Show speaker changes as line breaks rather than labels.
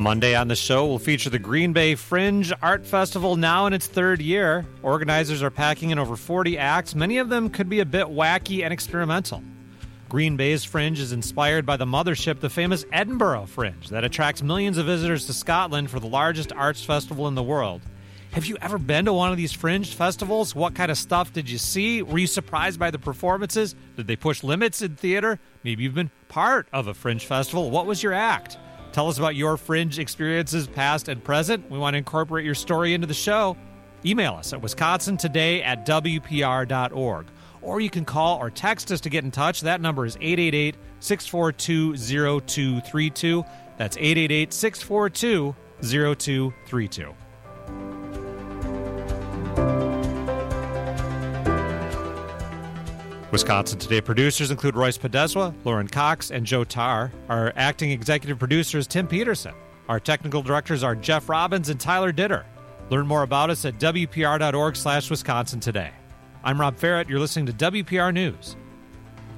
Monday on the show, we'll feature the Green Bay Fringe Art Festival, now in its third year. Organizers are packing in over 40 acts. Many of them could be a bit wacky and experimental. Green Bay's Fringe is inspired by the mothership, the famous Edinburgh Fringe, that attracts millions of visitors to Scotland for the largest arts festival in the world. Have you ever been to one of these Fringe festivals? What kind of stuff did you see? Were you surprised by the performances? Did they push limits in theater? Maybe you've been part of a Fringe festival. What was your act? Tell us about your Fringe experiences, past and present. We want to incorporate your story into the show. Email us at wisconsin.today@wpr.org. Or you can call or text us to get in touch. That number is 888-642-0232. That's 888-642-0232. Wisconsin Today producers include Royce Podeswa, Lauren Cox, and Joe Tarr. Our acting executive producer is Tim Peterson. Our technical directors are Jeff Robbins and Tyler Ditter. Learn more about us at wpr.org/Wisconsin Today. I'm Rob Farrett. You're listening to WPR News.